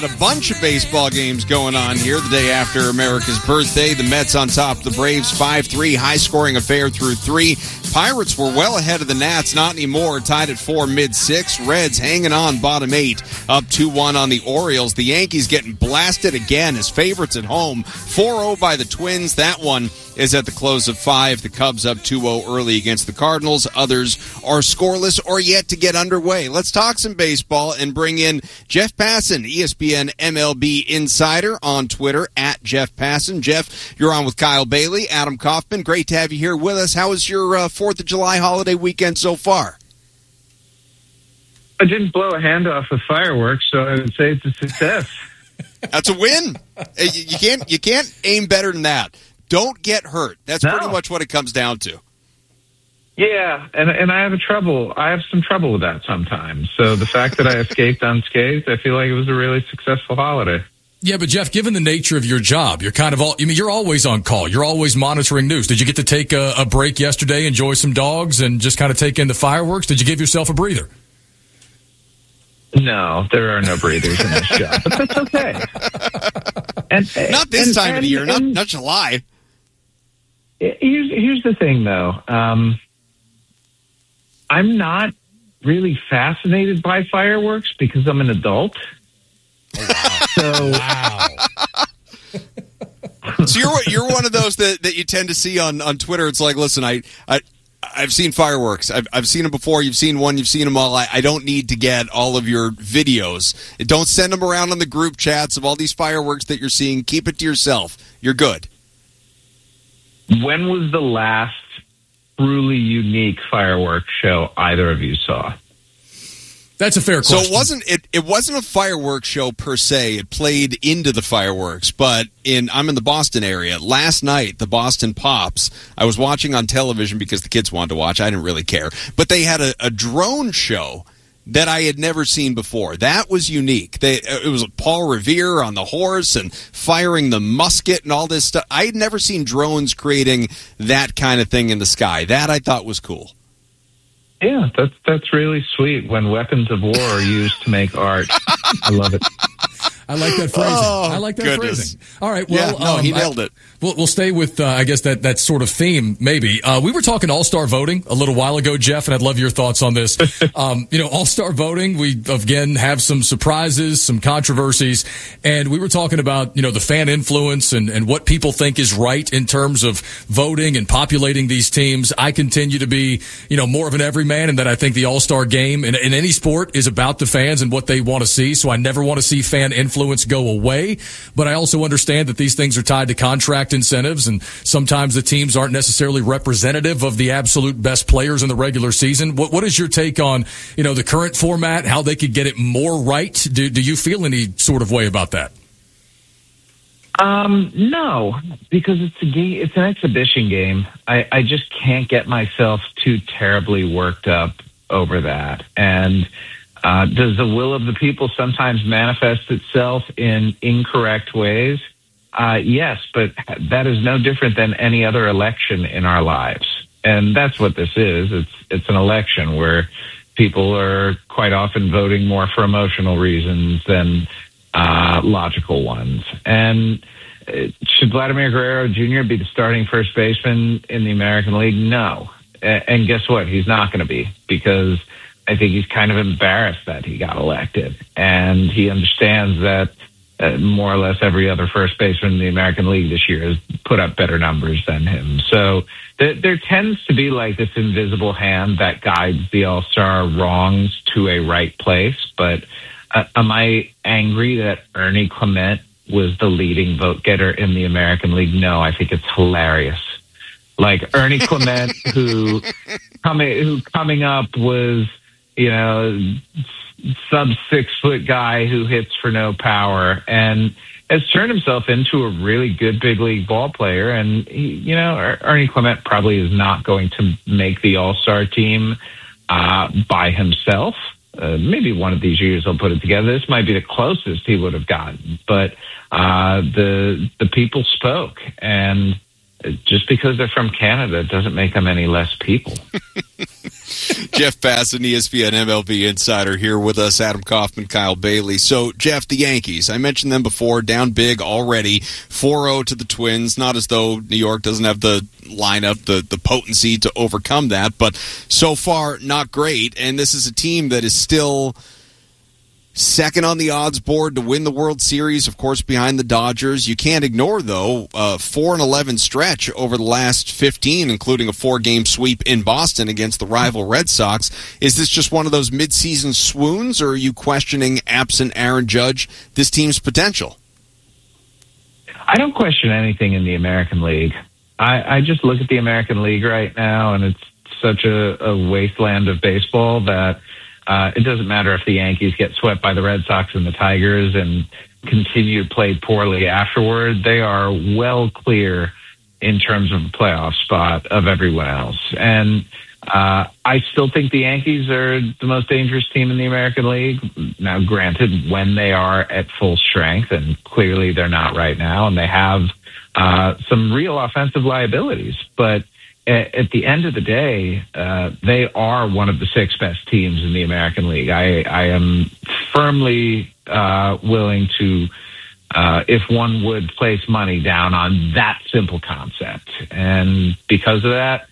A bunch of baseball games going on here the day after America's birthday. The Mets on top of the Braves 5-3, high-scoring affair through 3. Pirates were well ahead of the Nats, not anymore, tied at 4, mid-6. Reds hanging on, bottom 8, up 2-1 on the Orioles. The Yankees getting blasted again as favorites at home, 4-0 by the Twins. That one is at the close of 5. The Cubs up 2-0 early against the Cardinals. Others are scoreless or yet to get underway. Let's talk some baseball and bring in Jeff Passan, ESPN MLB Insider on Twitter, at Jeff Passan. Jeff, you're on with Kyle Bailey, Adam Kaufman. Great to have you here with us. How was your 4th of July holiday weekend so far? I didn't blow a hand off with fireworks, so I would say it's a success. That's a win. You can't aim better than that. Don't get hurt. That's pretty much what it comes down to. Yeah, and I have some trouble with that sometimes. So the fact that I escaped unscathed, I feel like it was a really successful holiday. Yeah, but Jeff, given the nature of your job, you're you're always on call. You're always monitoring news. Did you get to take a break yesterday, enjoy some dogs, and just kind of take in the fireworks? Did you give yourself a breather? No, there are no breathers in this job, but that's okay. Not this time of the year, not July. Here's the thing, though. I'm not really fascinated by fireworks because I'm an adult. Wow. So you're one of those that you tend to see on Twitter. It's like, listen, I've seen fireworks. I've seen them before. You've seen one. You've seen them all. I don't need to get all of your videos. Don't send them around on the group chats of all these fireworks that you're seeing. Keep it to yourself. You're good. When was the last truly unique fireworks show either of you saw? That's a fair question. So it wasn't a fireworks show per se. It played into the fireworks, but I'm in the Boston area. Last night, the Boston Pops, I was watching on television because the kids wanted to watch. I didn't really care. But they had a drone show that I had never seen before. That was unique. It was Paul Revere on the horse and firing the musket and all this stuff. I had never seen drones creating that kind of thing in the sky. That I thought was cool. Yeah, that's really sweet when weapons of war are used to make art. I love it. I like that phrasing. Oh, goodness. Phrasing. All right. Well, he nailed it. We'll stay with, I guess, that sort of theme, maybe. We were talking all-star voting a little while ago, Jeff, and I'd love your thoughts on this. All-star voting, we, again, have some surprises, some controversies, and we were talking about, the fan influence and what people think is right in terms of voting and populating these teams. I continue to be, more of an everyman, and that I think the all-star game in any sport is about the fans and what they want to see, so I never want to see fan influence go away, but I also understand that these things are tied to contract incentives, and sometimes the teams aren't necessarily representative of the absolute best players in the regular season. What is your take on, the current format, how they could get it more right? Do you feel any sort of way about that? No, because it's a game. It's an exhibition game. I just can't get myself too terribly worked up over that. And does the will of the people sometimes manifest itself in incorrect ways? Yes, but that is no different than any other election in our lives. And that's what this is. It's an election where people are quite often voting more for emotional reasons than logical ones. And should Vladimir Guerrero Jr. be the starting first baseman in the American League? No. And guess what? He's not going to be, because I think he's kind of embarrassed that he got elected. And he understands that more or less every other first baseman in the American League this year has put up better numbers than him. So there tends to be like this invisible hand that guides the All-Star wrongs to a right place. But am I angry that Ernie Clement was the leading vote getter in the American League? No, I think it's hilarious. Like Ernie Clement, who coming up was, sub 6 foot guy who hits for no power and has turned himself into a really good big league ball player. And Ernie Clement probably is not going to make the All-Star team by himself. Maybe one of these years he'll put it together. This might be the closest he would have gotten, but the people spoke, and just because they're from Canada doesn't make them any less people. Jeff Passan, ESPN MLB Insider, here with us. Adam Kaufman, Kyle Bailey. So, Jeff, the Yankees, I mentioned them before, down big already, 4-0 to the Twins. Not as though New York doesn't have the lineup, the potency to overcome that, but so far, not great. And this is a team that is still second on the odds board to win the World Series, of course, behind the Dodgers. You can't ignore, though, 4-11 stretch over the last 15, including a 4-game sweep in Boston against the rival Red Sox. Is this just one of those midseason swoons, or are you questioning, absent Aaron Judge, this team's potential? I don't question anything in the American League. I just look at the American League right now, and it's such a wasteland of baseball that it doesn't matter if the Yankees get swept by the Red Sox and the Tigers and continue to play poorly afterward. They are well clear in terms of a playoff spot of everyone else. And I still think the Yankees are the most dangerous team in the American League. Now, granted, when they are at full strength, and clearly they're not right now, and they have some real offensive liabilities. But at the end of the day, they are one of the 6 best teams in the American League. I am firmly willing to, if one would place money down on that simple concept. And because of that,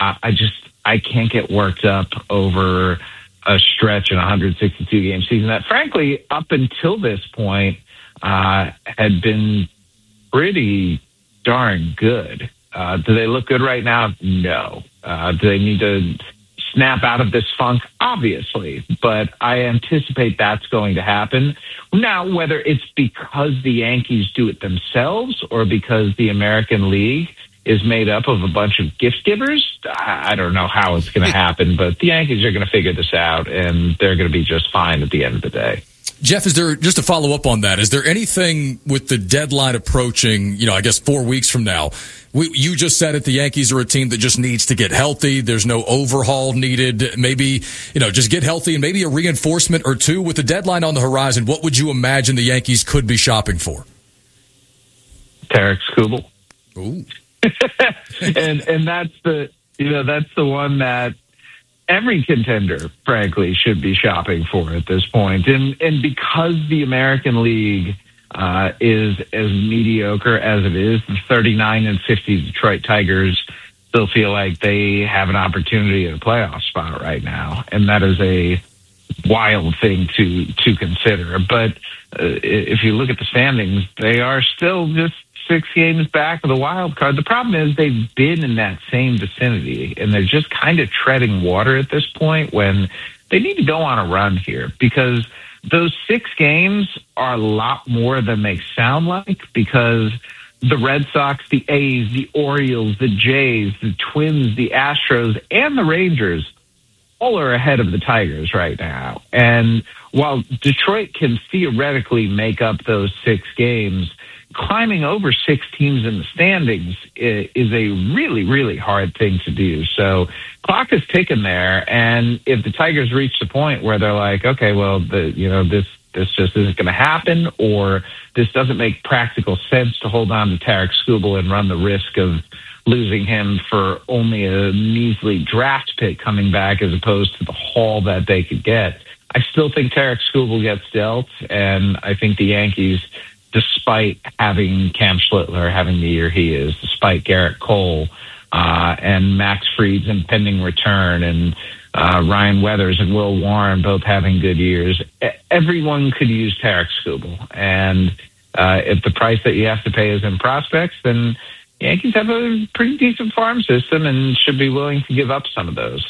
I can't get worked up over a stretch in a 162-game season that, frankly, up until this point, had been pretty darn good. Do they look good right now? No. Do they need to snap out of this funk? Obviously. But I anticipate that's going to happen. Now, whether it's because the Yankees do it themselves or because the American League is made up of a bunch of gift givers, I don't know how it's going to happen. But the Yankees are going to figure this out, and they're going to be just fine at the end of the day. Jeff, is there, just to follow up on that, is there anything with the deadline approaching, I guess 4 weeks from now? You just said it, the Yankees are a team that just needs to get healthy. There's no overhaul needed. Maybe, just get healthy and maybe a reinforcement or two. With the deadline on the horizon, what would you imagine the Yankees could be shopping for? Tarik Skubal. Ooh. and that's the one that every contender, frankly, should be shopping for at this point. And because the American League is as mediocre as it is, the 39-50 Detroit Tigers still feel like they have an opportunity at a playoff spot right now. And that is a wild thing to consider. But if you look at the standings, they are still just 6 games back of the wild card. The problem is they've been in that same vicinity, and they're just kind of treading water at this point when they need to go on a run here, because those 6 games are a lot more than they sound like, because the Red Sox, the A's, the Orioles, the Jays, the Twins, the Astros, and the Rangers all are ahead of the Tigers right now. And while Detroit can theoretically make up those 6 games, climbing over 6 teams in the standings is a really, really hard thing to do. So clock is ticking there. And if the Tigers reach the point where they're like, okay, well, this just isn't going to happen, or this doesn't make practical sense to hold on to Tarik Skubal and run the risk of losing him for only a measly draft pick coming back as opposed to the haul that they could get, I still think Tarik Skubal gets dealt. And I think the Yankees, despite having Cam Schlittler having the year he is, despite Garrett Cole and Max Fried's impending return, and Ryan Weathers and Will Warren both having good years, everyone could use Tarik Skubal. And if the price that you have to pay is in prospects, then Yankees have a pretty decent farm system and should be willing to give up some of those.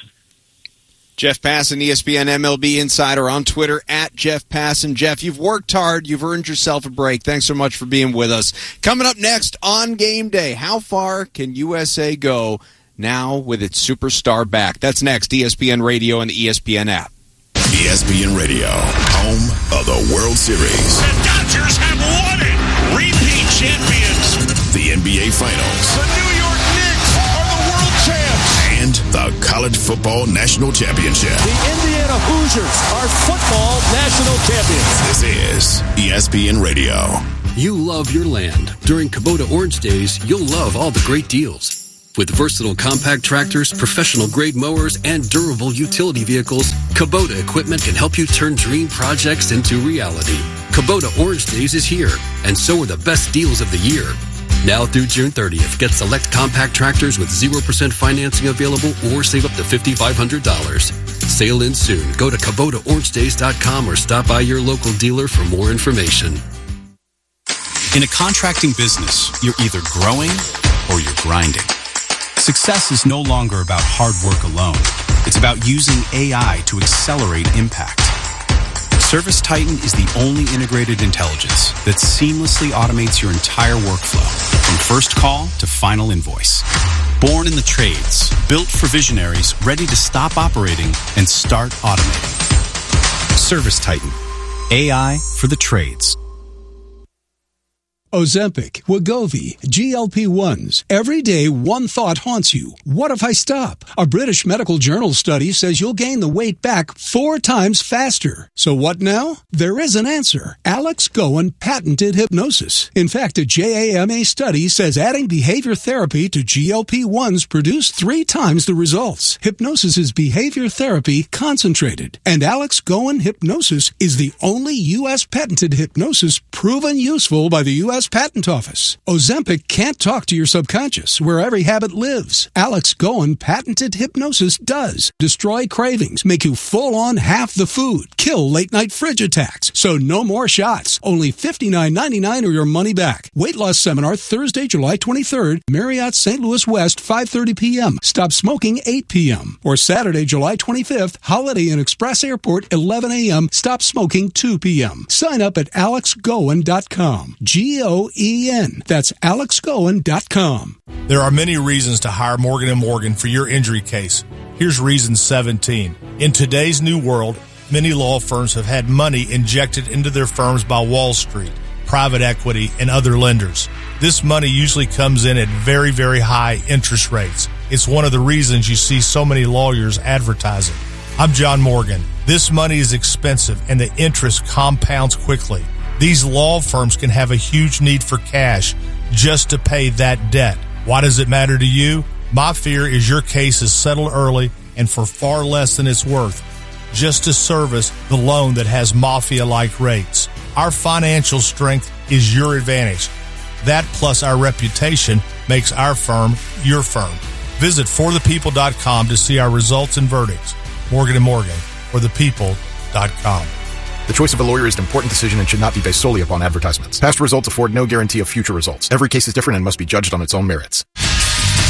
Jeff Passan, ESPN MLB Insider, on Twitter at Jeff Passan. Jeff, you've worked hard. You've earned yourself a break. Thanks so much for being with us. Coming up next on Game Day, how far can USA go now with its superstar back? That's next, ESPN Radio and the ESPN app. ESPN Radio, home of the World Series. The Dodgers have won it! Repeat champions! The NBA Finals. The New York Knicks are the world champs! And the College Football National Championship. The Indiana Hoosiers are football national champions. This is ESPN Radio. You love your land. During Kubota Orange Days, you'll love all the great deals. With versatile compact tractors, professional-grade mowers, and durable utility vehicles, Kubota equipment can help you turn dream projects into reality. Kubota Orange Days is here, and so are the best deals of the year. Now through June 30th, get select compact tractors with 0% financing available or save up to $5,500. Sale ends soon. Go to KubotaOrangeDays.com or stop by your local dealer for more information. In a contracting business, you're either growing or you're grinding. Success is no longer about hard work alone. It's about using AI to accelerate impact. ServiceTitan is the only integrated intelligence that seamlessly automates your entire workflow, from first call to final invoice. Born in the trades, built for visionaries ready to stop operating and start automating. ServiceTitan, AI for the trades. Ozempic, Wegovy, GLP-1s. Every day, one thought haunts you. What if I stop? A British Medical Journal study says you'll gain the weight back 4 times faster. So what now? There is an answer. Alex Goen patented hypnosis. In fact, a JAMA study says adding behavior therapy to GLP-1s produced 3 times the results. Hypnosis is behavior therapy concentrated. And Alex Goen Hypnosis is the only U.S. patented hypnosis proven useful by the U.S. Patent Office. Ozempic can't talk to your subconscious, where every habit lives. Alex Goen patented hypnosis does. Destroy cravings, make you full on half the food, kill late-night fridge attacks. So no more shots. Only $59.99 or your money back. Weight loss seminar Thursday, July 23rd, Marriott St. Louis West, 5:30 p.m. Stop smoking 8 p.m. Or Saturday, July 25th, Holiday Inn Express Airport, 11 a.m. Stop smoking 2 p.m. Sign up at alexgoen.com. Goen. That's alexgoen.com. There are many reasons to hire Morgan & Morgan for your injury case. Here's reason 17. In today's new world, many law firms have had money injected into their firms by Wall Street, private equity, and other lenders. This money usually comes in at very, very high interest rates. It's one of the reasons you see so many lawyers advertising. I'm John Morgan. This money is expensive and the interest compounds quickly. These law firms can have a huge need for cash just to pay that debt. Why does it matter to you? My fear is your case is settled early and for far less than it's worth, just to service the loan that has mafia-like rates. Our financial strength is your advantage. That plus our reputation makes our firm your firm. Visit forthepeople.com to see our results and verdicts. Morgan & Morgan, forthepeople.com. The choice of a lawyer is an important decision and should not be based solely upon advertisements. Past results afford no guarantee of future results. Every case is different and must be judged on its own merits.